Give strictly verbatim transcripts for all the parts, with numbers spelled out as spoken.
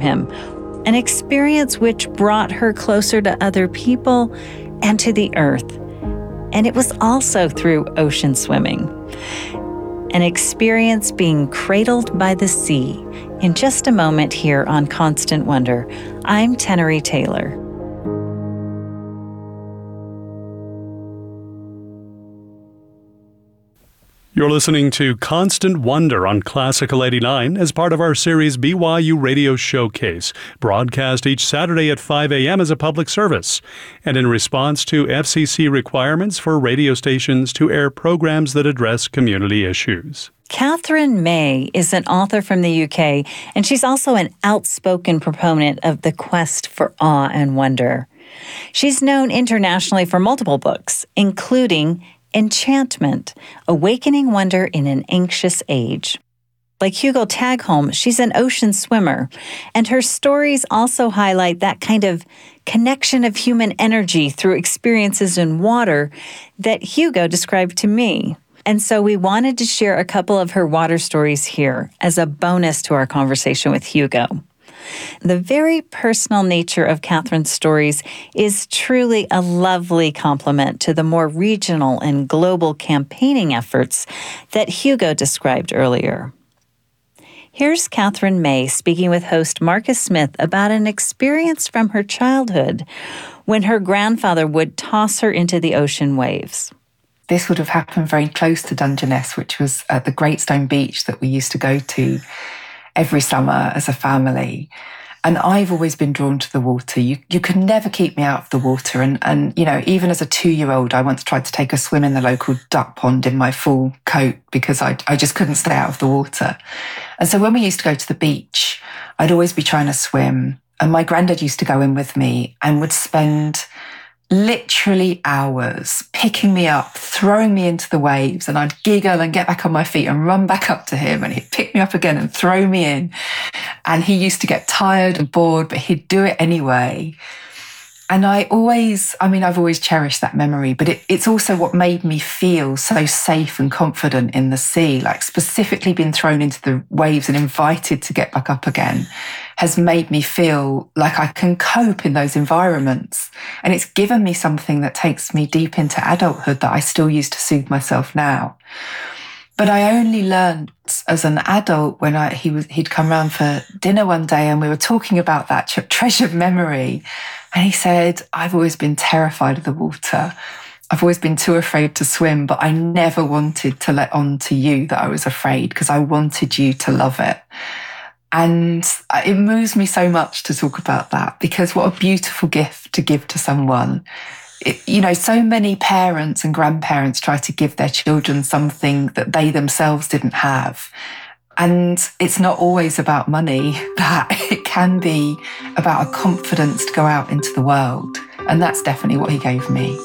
him, an experience which brought her closer to other people and to the earth. And it was also through ocean swimming. An experience being cradled by the sea. In just a moment here on Constant Wonder, I'm Tenery Taylor. You're listening to Constant Wonder on Classical eighty-nine as part of our series B Y U Radio Showcase, broadcast each Saturday at five a.m. as a public service, and in response to F C C requirements for radio stations to air programs that address community issues. Katherine May is an author from the U K, and she's also an outspoken proponent of the quest for awe and wonder. She's known internationally for multiple books, including Enchantment, Awakening Wonder in an Anxious Age. Like Hugo Tagholm, she's an ocean swimmer, and her stories also highlight that kind of connection of human energy through experiences in water that Hugo described to me. And so we wanted to share a couple of her water stories here as a bonus to our conversation with Hugo. The very personal nature of Katherine's stories is truly a lovely complement to the more regional and global campaigning efforts that Hugo described earlier. Here's Katherine May speaking with host Marcus Smith about an experience from her childhood when her grandfather would toss her into the ocean waves. This would have happened very close to Dungeness, which was at the Great Stone Beach that we used to go to every summer as a family. And I've always been drawn to the water. You you could never keep me out of the water. And, and you know, even as a two-year-old, I once tried to take a swim in the local duck pond in my full coat because I, I just couldn't stay out of the water. And so when we used to go to the beach, I'd always be trying to swim. And my granddad used to go in with me and would spend literally hours picking me up, throwing me into the waves, and I'd giggle and get back on my feet and run back up to him, and he'd pick me up again and throw me in. And he used to get tired and bored, but he'd do it anyway. And I always, I mean, I've always cherished that memory, but it, it's also what made me feel so safe and confident in the sea, like specifically being thrown into the waves and invited to get back up again has made me feel like I can cope in those environments. And it's given me something that takes me deep into adulthood that I still use to soothe myself now. But I only learned as an adult when I, he was, he'd come round for dinner one day and we were talking about that treasured memory. And he said, I've always been terrified of the water. I've always been too afraid to swim, but I never wanted to let on to you that I was afraid because I wanted you to love it. And it moves me so much to talk about that because what a beautiful gift to give to someone. It, you know, so many parents and grandparents try to give their children something that they themselves didn't have. And it's not always about money, that it can be about a confidence to go out into the world. And that's definitely what he gave me.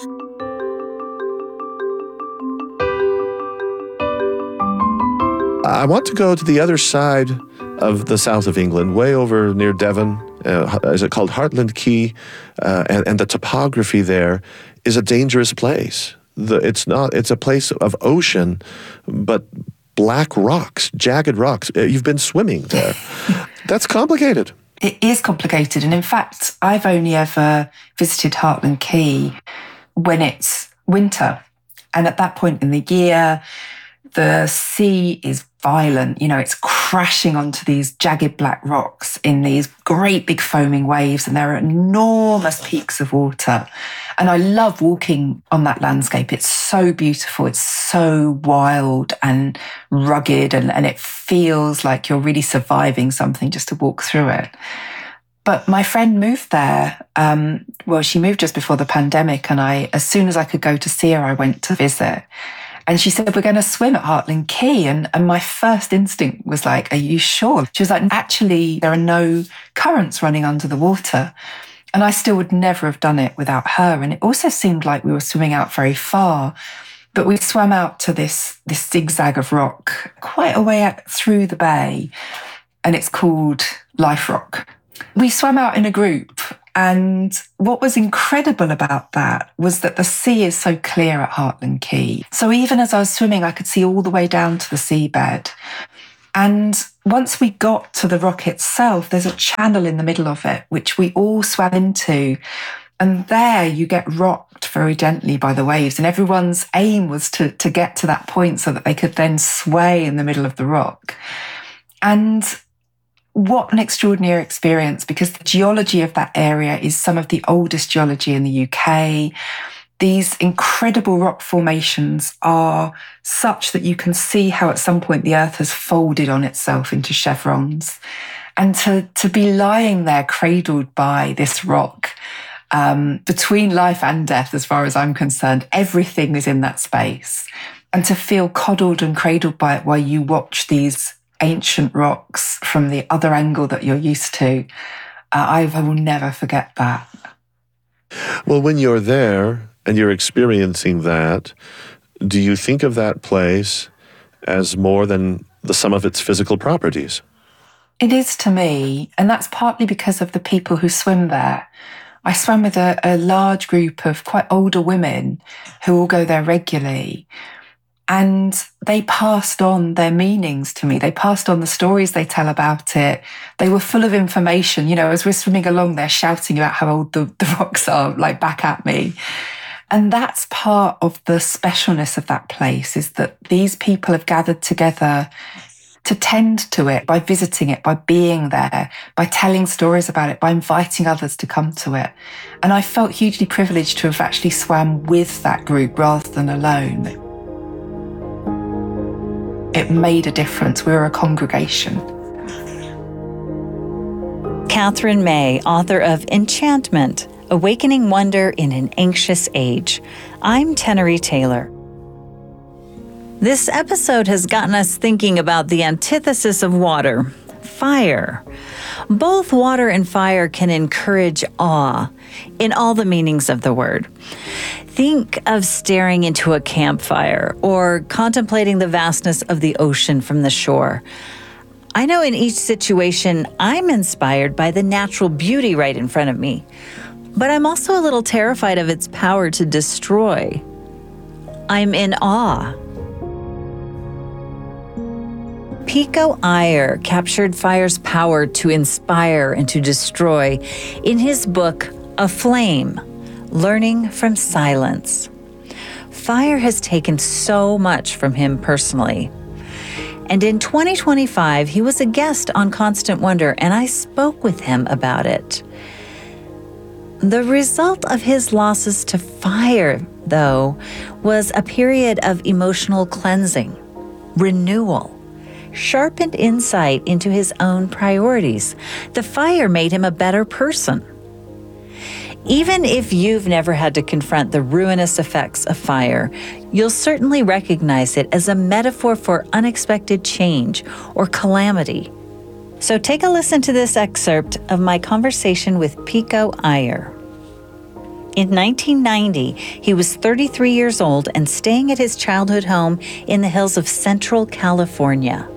I want to go to the other side of the south of England, way over near Devon. Uh, is it called Hartland Quay? Uh, and, and the topography there is a dangerous place. The, it's not. It's a place of ocean, but black rocks, jagged rocks. Uh, you've been swimming there. That's complicated. It is complicated. And in fact, I've only ever visited Hartland Quay when it's winter. And at that point in the year, the sea is violent. You know, it's crashing onto these jagged black rocks in these great big foaming waves, and there are enormous peaks of water. And I love walking on that landscape. It's so beautiful. It's so wild and rugged, and, and it feels like you're really surviving something just to walk through it. But my friend moved there. Um, well, she moved just before the pandemic, and I, as soon as I could go to see her, I went to visit. And she said, we're going to swim at Hartland Quay. And, and my first instinct was like, are you sure? She was like, actually, there are no currents running under the water. And I still would never have done it without her. And it also seemed like we were swimming out very far. But we swam out to this, this zigzag of rock quite a way out through the bay. And it's called Life Rock. We swam out in a group. And what was incredible about that was that the sea is so clear at Hartland Quay. So even as I was swimming, I could see all the way down to the seabed. And once we got to the rock itself, there's a channel in the middle of it, which we all swam into. And there you get rocked very gently by the waves. And everyone's aim was to, to get to that point so that they could then sway in the middle of the rock. And what an extraordinary experience, because the geology of that area is some of the oldest geology in the U K. These incredible rock formations are such that you can see how at some point the earth has folded on itself into chevrons. And to, to be lying there cradled by this rock, um, between life and death, as far as I'm concerned, everything is in that space. And to feel coddled and cradled by it while you watch these ancient rocks from the other angle that you're used to, uh, I, I will never forget that. Well, when you're there and you're experiencing that, do you think of that place as more than the sum of its physical properties? It is to me, and that's partly because of the people who swim there. I swam with a, a large group of quite older women who all go there regularly, and they passed on their meanings to me. They passed on the stories they tell about it. They were full of information. You know, as we're swimming along, they're shouting about how old the, the rocks are, like back at me. And that's part of the specialness of that place, is that these people have gathered together to tend to it by visiting it, by being there, by telling stories about it, by inviting others to come to it. And I felt hugely privileged to have actually swam with that group rather than alone. It made a difference. We were a congregation. Katherine May, author of Enchantment, Awakening Wonder in an Anxious Age. I'm Tenery Taylor. This episode has gotten us thinking about the antithesis of water, fire. Both water and fire can encourage awe in all the meanings of the word. Think of staring into a campfire or contemplating the vastness of the ocean from the shore. I know in each situation, I'm inspired by the natural beauty right in front of me, but I'm also a little terrified of its power to destroy. I'm in awe. Pico Iyer captured fire's power to inspire and to destroy in his book, Aflame, Learning from Silence. Fire has taken so much from him personally. And in twenty twenty-five, he was a guest on Constant Wonder, and I spoke with him about it. The result of his losses to fire, though, was a period of emotional cleansing, renewal, sharpened insight into his own priorities. The fire made him a better person. Even if you've never had to confront the ruinous effects of fire, you'll certainly recognize it as a metaphor for unexpected change or calamity. So take a listen to this excerpt of my conversation with Pico Iyer. In nineteen ninety, he was thirty-three years old and staying at his childhood home in the hills of Central California.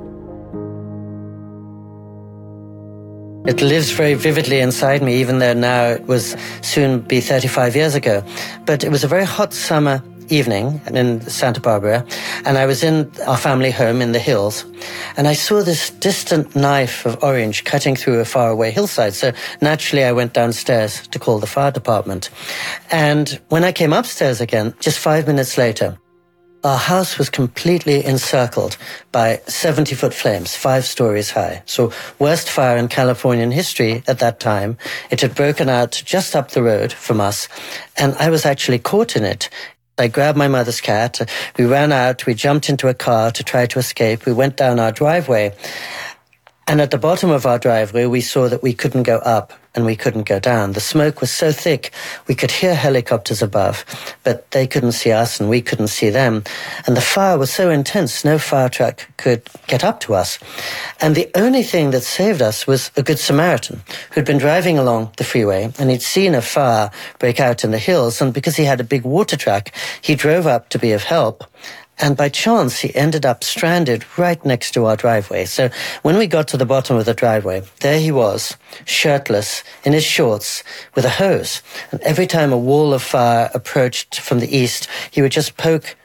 It lives very vividly inside me, even though now it was soon be thirty-five years ago. But it was a very hot summer evening in Santa Barbara, and I was in our family home in the hills, and I saw this distant knife of orange cutting through a faraway hillside. So naturally I went downstairs to call the fire department. And when I came upstairs again, just five minutes later, our house was completely encircled by seventy-foot flames, five stories high. So worst fire in Californian history at that time. It had broken out just up the road from us, and I was actually caught in it. I grabbed my mother's cat, we ran out, we jumped into a car to try to escape. We went down our driveway, and at the bottom of our driveway, we saw that we couldn't go up and we couldn't go down. The smoke was so thick, we could hear helicopters above, but they couldn't see us and we couldn't see them. And the fire was so intense, no fire truck could get up to us. And the only thing that saved us was a Good Samaritan who'd been driving along the freeway, and he'd seen a fire break out in the hills, and because he had a big water truck, he drove up to be of help. And by chance, he ended up stranded right next to our driveway. So when we got to the bottom of the driveway, there he was, shirtless, in his shorts, with a hose. And every time a wall of fire approached from the east, he would just poke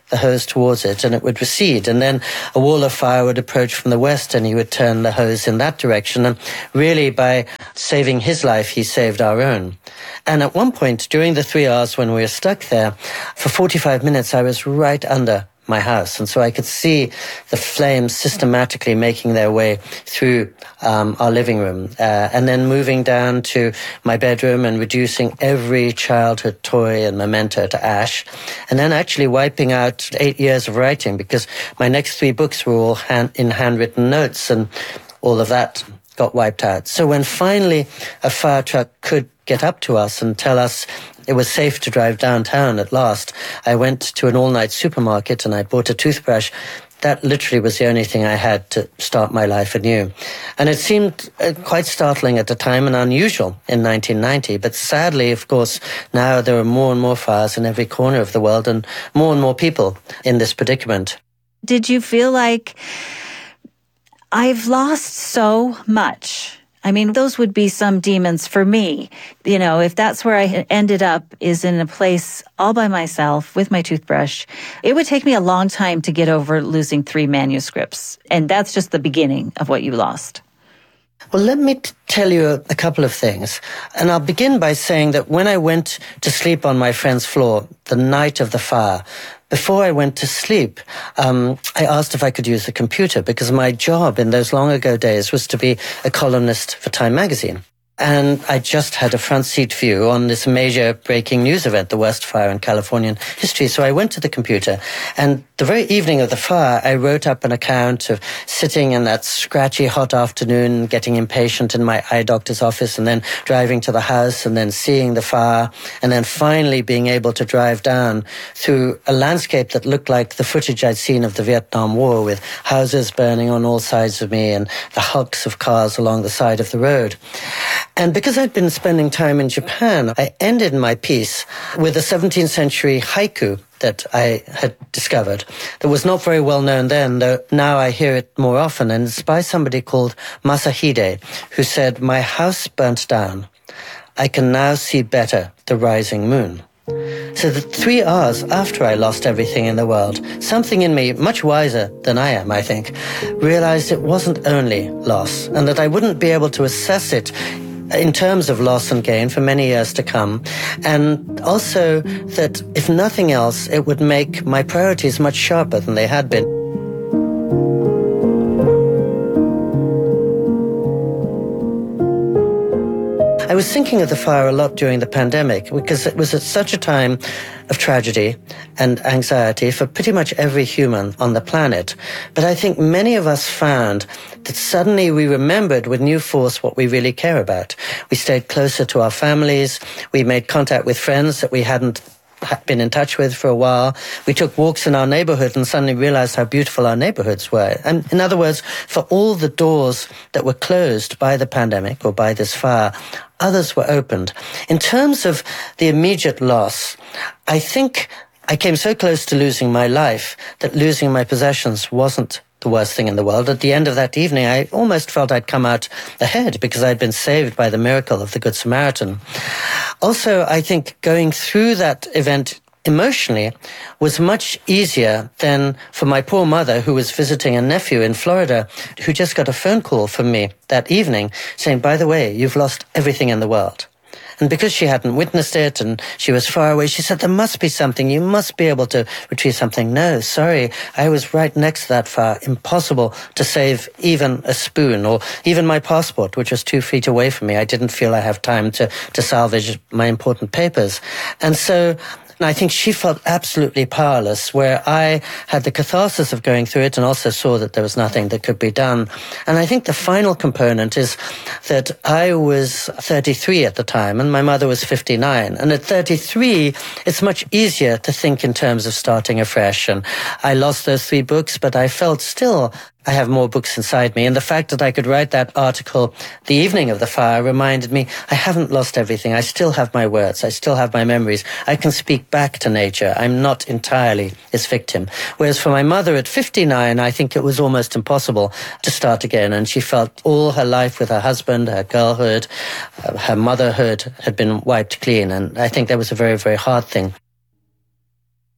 the hose towards it and it would recede. And then a wall of fire would approach from the west and he would turn the hose in that direction. And really, by saving his life, he saved our own. And at one point, during the three hours when we were stuck there, for forty-five minutes, I was right under my house. And so I could see the flames systematically making their way through um, our living room uh, and then moving down to my bedroom and reducing every childhood toy and memento to ash. And then actually wiping out eight years of writing, because my next three books were all hand, in handwritten notes, and all of that got wiped out. So when finally a fire truck could get up to us and tell us it was safe to drive downtown at last, I went to an all-night supermarket and I bought a toothbrush. That literally was the only thing I had to start my life anew. And it seemed uh, quite startling at the time and unusual in nineteen ninety. But sadly, of course, now there are more and more fires in every corner of the world and more and more people in this predicament. Did you feel like, I've lost so much? I mean, those would be some demons for me. You know, if that's where I ended up, is in a place all by myself with my toothbrush, it would take me a long time to get over losing three manuscripts. And that's just the beginning of what you lost. Well, let me t- tell you a, a couple of things. And I'll begin by saying that when I went to sleep on my friend's floor the night of the fire, before I went to sleep, um, I asked if I could use the computer, because my job in those long ago days was to be a columnist for Time magazine. And I just had a front seat view on this major breaking news event, the worst fire in Californian history. So I went to the computer, and the very evening of the fire, I wrote up an account of sitting in that scratchy hot afternoon, getting impatient in my eye doctor's office, and then driving to the house, and then seeing the fire, and then finally being able to drive down through a landscape that looked like the footage I'd seen of the Vietnam War, with houses burning on all sides of me and the hulks of cars along the side of the road. And because I'd been spending time in Japan, I ended my piece with a seventeenth century haiku that I had discovered that was not very well known then, though now I hear it more often. And it's by somebody called Masahide, who said, "My house burnt down. I can now see better the rising moon." So that three hours after I lost everything in the world, something in me, much wiser than I am, I think, realized it wasn't only loss, and that I wouldn't be able to assess it in terms of loss and gain for many years to come. And also that, if nothing else, it would make my priorities much sharper than they had been. I was thinking of the fire a lot during the pandemic, because it was at such a time of tragedy and anxiety for pretty much every human on the planet. But I think many of us found that suddenly we remembered with new force what we really care about. We stayed closer to our families. We made contact with friends that we hadn't been in touch with for a while. We took walks in our neighborhood and suddenly realized how beautiful our neighborhoods were. And in other words, for all the doors that were closed by the pandemic or by this fire, others were opened. In terms of the immediate loss, I think I came so close to losing my life that losing my possessions wasn't the worst thing in the world. At the end of that evening, I almost felt I'd come out ahead because I'd been saved by the miracle of the Good Samaritan. Also, I think going through that event emotionally was much easier than for my poor mother, who was visiting a nephew in Florida, who just got a phone call from me that evening saying, "By the way, you've lost everything in the world." And because she hadn't witnessed it and she was far away, she said, "There must be something. You must be able to retrieve something." No, sorry. I was right next to that fire. Impossible to save even a spoon or even my passport, which was two feet away from me. I didn't feel I have time to, to salvage my important papers. And so And I think she felt absolutely powerless, where I had the catharsis of going through it and also saw that there was nothing that could be done. And I think the final component is that I was thirty-three at the time and my mother was fifty-nine. And at thirty-three, it's much easier to think in terms of starting afresh. And I lost those three books, but I felt still I have more books inside me. And the fact that I could write that article the evening of the fire reminded me I haven't lost everything. I still have my words. I still have my memories. I can speak back to nature. I'm not entirely its victim. Whereas for my mother at fifty-nine, I think it was almost impossible to start again. And she felt all her life with her husband, her girlhood, her motherhood had been wiped clean. And I think that was a very, very hard thing.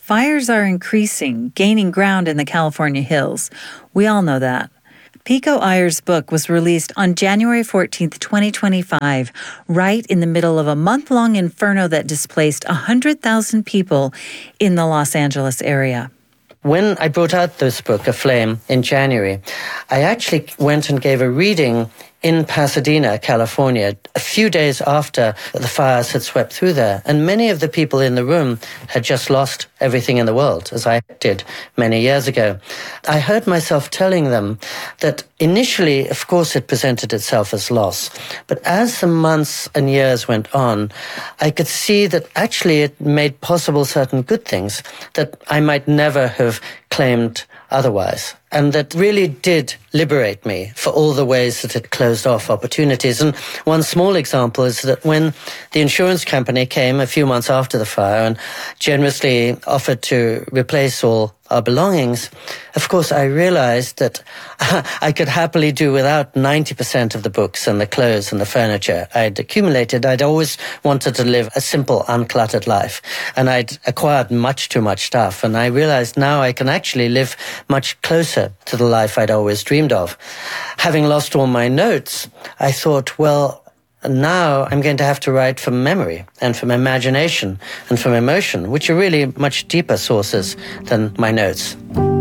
fires are increasing, gaining ground in the California hills. We all know that. Pico Iyer's book was released on January fourteenth, twenty twenty-five, right in the middle of a month-long inferno that displaced one hundred thousand people in the Los Angeles area. When I brought out this book, Aflame, in January, I actually went and gave a reading in Pasadena, California, a few days after the fires had swept through there. And many of the people in the room had just lost everything in the world, as I did many years ago. I heard myself telling them that initially, of course, it presented itself as loss. But as the months and years went on, I could see that actually it made possible certain good things that I might never have claimed otherwise. And that really did liberate me for all the ways that it closed off opportunities. And one small example is that when the insurance company came a few months after the fire and generously offered to replace all our belongings, of course, I realized that I could happily do without ninety percent of the books and the clothes and the furniture I'd accumulated. I'd always wanted to live a simple, uncluttered life, and I'd acquired much too much stuff. And I realized now I can actually live much closer to the life I'd always dreamed of. Having lost all my notes, I thought, well, now I'm going to have to write from memory and from imagination and from emotion, which are really much deeper sources than my notes.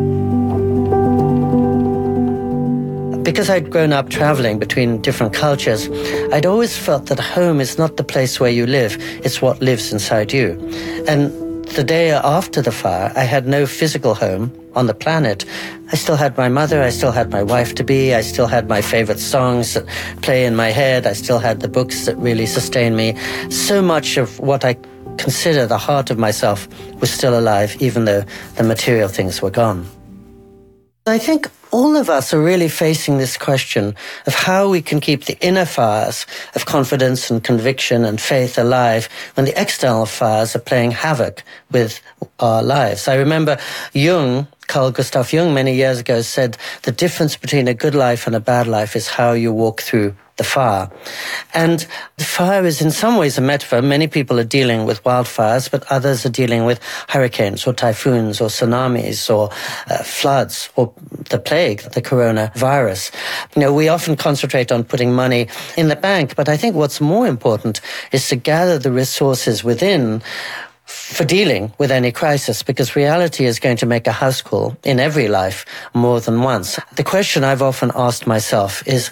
Because I'd grown up traveling between different cultures, I'd always felt that home is not the place where you live, it's what lives inside you. And the day after the fire, I had no physical home on the planet. I still had my mother, I still had my wife-to-be, I still had my favorite songs that play in my head, I still had the books that really sustain me. So much of what I consider the heart of myself was still alive, even though the material things were gone. I think all of us are really facing this question of how we can keep the inner fires of confidence and conviction and faith alive when the external fires are playing havoc with our lives. I remember Jung, Carl Gustav Jung, many years ago said the difference between a good life and a bad life is how you walk through the fire. And the fire is in some ways a metaphor. Many people are dealing with wildfires, but others are dealing with hurricanes or typhoons or tsunamis or uh, floods or the plague, the coronavirus. You know, we often concentrate on putting money in the bank, but I think what's more important is to gather the resources within for dealing with any crisis, because reality is going to make a house call in every life more than once. The question I've often asked myself is,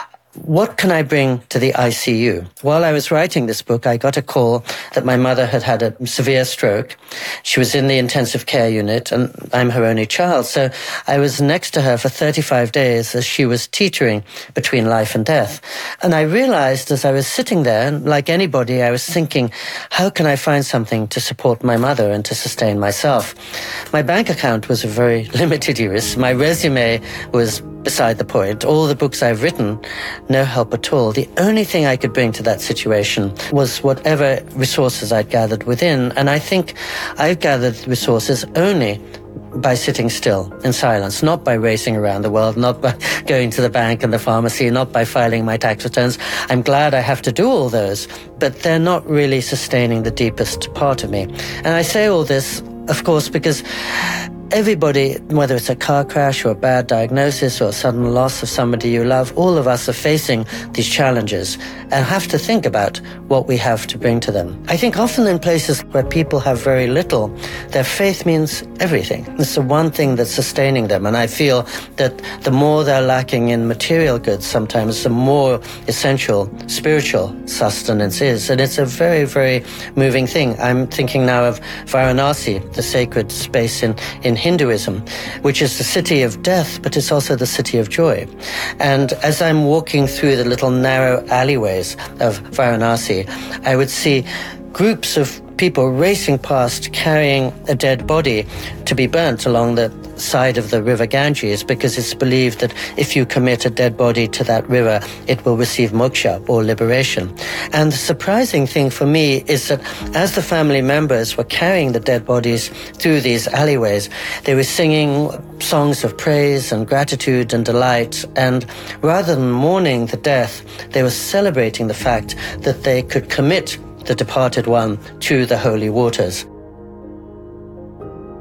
what can I bring to the I C U? While I was writing this book, I got a call that my mother had had a severe stroke. She was in the intensive care unit, and I'm her only child. So I was next to her for thirty-five days as she was teetering between life and death. And I realized as I was sitting there, like anybody, I was thinking, how can I find something to support my mother and to sustain myself? My bank account was of very limited use. My resume was beside the point. All the books I've written, no help at all. The only thing I could bring to that situation was whatever resources I'd gathered within. And I think I've gathered resources only by sitting still in silence, not by racing around the world, not by going to the bank and the pharmacy, not by filing my tax returns. I'm glad I have to do all those, but they're not really sustaining the deepest part of me. And I say all this, of course, because everybody, whether it's a car crash or a bad diagnosis or a sudden loss of somebody you love, all of us are facing these challenges and have to think about what we have to bring to them. I think often in places where people have very little, their faith means everything. It's the one thing that's sustaining them. And I feel that the more they're lacking in material goods sometimes, the more essential spiritual sustenance is. And it's a very, very moving thing. I'm thinking now of Varanasi, the sacred space in, in Hinduism, which is the city of death, but it's also the city of joy. And as I'm walking through the little narrow alleyways of Varanasi, I would see groups of people racing past carrying a dead body to be burnt along the side of the river Ganges, because it's believed that if you commit a dead body to that river, it will receive moksha, or liberation. And the surprising thing for me is that as the family members were carrying the dead bodies through these alleyways, they were singing songs of praise and gratitude and delight, and rather than mourning the death, they were celebrating the fact that they could commit the departed one to the holy waters.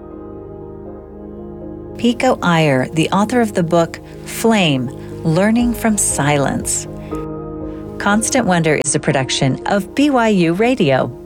Pico Iyer, the author of the book Flame, Learning from Silence. Constant Wonder is a production of B Y U Radio.